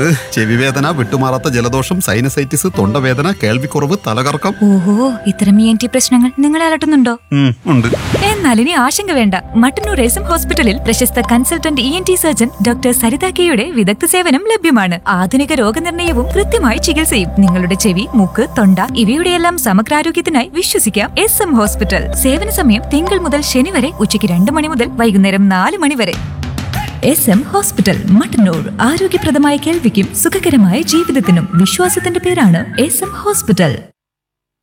ചെവിവേദന, വിട്ടുമാറാത്ത ജലദോഷം, സൈനസൈറ്റിസ്, തൊണ്ടവേദന, കേൾവിക്കുറവ്, തലകറക്കം. ഓഹോ, ഇത്തരം ENT പ്രശ്നങ്ങൾ നിങ്ങളെ അലട്ടുന്നുണ്ടോ? ഉണ്ട്. എന്നാൽ ഇനി ആശങ്ക വേണ്ട. മട്ടന്നൂർ എസ്എം ഹോസ്പിറ്റലിൽ പ്രശസ്ത consultant ENT surgeon doctor Saritha കെയുടെ വിദഗ്ധ സേവനം ലഭ്യമാണ്. ആധുനിക രോഗനിർണയവും കൃത്യമായ ചികിത്സയും. നിങ്ങളുടെ ചെവി, മൂക്ക്, തൊണ്ട ഇവയുടെയെല്ലാം സമഗ്രാരോഗ്യത്തിനായി വിശ്വസിക്കാം എസ്എം ഹോസ്പിറ്റൽ. സേവന സമയം തിങ്കൾ മുതൽ ശനി വരെ ഉച്ചയ്ക്ക് 2 മണി മുതൽ വൈകുന്നേരം 4 മണി വരെ. SM hospital, Mattannur. ആരോഗ്യപ്രദമായ കേൾവിക്കും സുഖകരമായ ജീവിതത്തിനും വിശ്വാസത്തിന്റെ പേരാണ് എസ്എം ഹോസ്പിറ്റൽ.